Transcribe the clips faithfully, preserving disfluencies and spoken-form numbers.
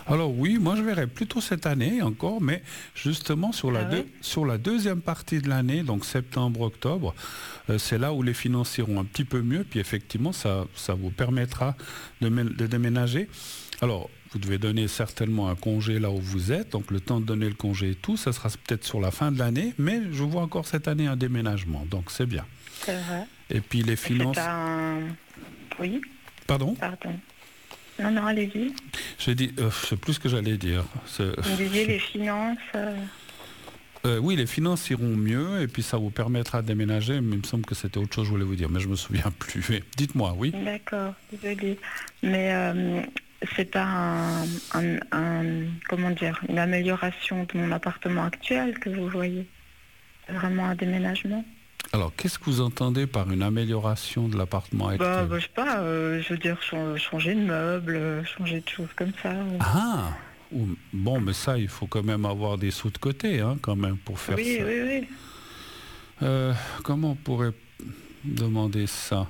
Alors oui, moi je verrais plutôt cette année encore, mais justement sur la, Ah deux- ouais? sur la deuxième partie de l'année, donc septembre-octobre, euh, c'est là où les finances iront un petit peu mieux, puis effectivement ça, ça vous permettra de, mé- de déménager. Alors, vous devez donner certainement un congé là où vous êtes, donc le temps de donner le congé et tout, ça sera peut-être sur la fin de l'année, mais je vois encore cette année un déménagement, donc c'est bien. C'est vrai. Et puis les Et c'est finances... un... Oui, Pardon? pardon. Non, non, allez-y. J'ai dit, euh, je sais plus ce que j'allais dire. C'est- Vous disiez les finances. euh, Euh, oui, les finances iront mieux et puis ça vous permettra de déménager. Mais il me semble que c'était autre chose que je voulais vous dire, mais je me souviens plus. Mais dites-moi, oui. D'accord, désolée. Mais euh, c'est pas un, un- un- comment dire, une amélioration de mon appartement actuel que vous voyez. C'est vraiment un déménagement. Alors, qu'est-ce que vous entendez par une amélioration de l'appartement Bah, actuel? bah, je sais pas, euh, je veux dire chan- changer de meubles, euh, changer de choses comme ça. euh. Ah, ou- bon, mais ça, il faut quand même avoir des sous de côté, hein, quand même, pour faire Oui, ça. oui, oui. Euh, comment on pourrait demander ça?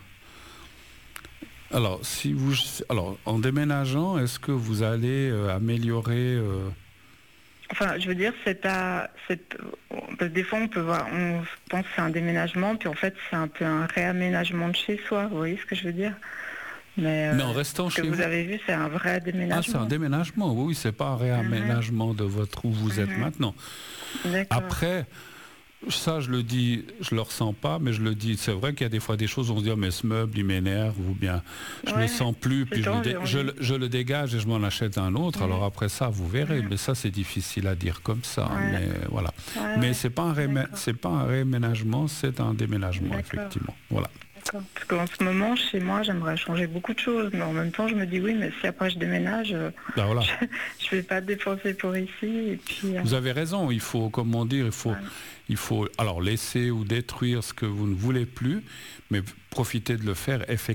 Alors, si vous, alors, en déménageant, est-ce que vous allez euh, améliorer euh, Enfin, je veux dire, c'est à, c'est, parce que des fois on peut voir, on pense que c'est un déménagement, puis en fait c'est un peu un réaménagement de chez soi. Vous voyez ce que je veux dire? Mais, euh, mais en restant ce que chez vous vous? avez vu, c'est un vrai Ah, c'est déménagement. un déménagement, oui, oui, c'est pas un réaménagement de votre où vous êtes Mhm. maintenant. D'accord. Après, ça, je le dis, je le ressens pas, mais je le dis. C'est vrai qu'il y a des fois des choses où on se dit, oh, mais ce meuble, il m'énerve, ou bien je Ouais, le sens plus, c'est puis je ça, le, dé- j'ai je, envie. le- je le dégage et je m'en achète un autre. Mhm. Alors après ça, vous verrez. Mhm. Mais ça, c'est difficile à dire comme ça. Ouais. Mais voilà. Ouais, Mais ouais, c'est pas un rémé- d'accord. c'est pas un réaménagement, c'est un déménagement, D'accord. effectivement. Voilà. D'accord. Parce qu'en ce moment, chez moi, j'aimerais changer beaucoup de choses, mais en même temps, je me dis oui, mais si après je déménage, euh, Ben voilà. je vais pas dépenser pour ici, et puis. euh, Vous avez raison. Il faut, comment dire, il faut, Voilà. il faut, alors laisser ou détruire ce que vous ne voulez plus, mais profiter de le faire effectivement.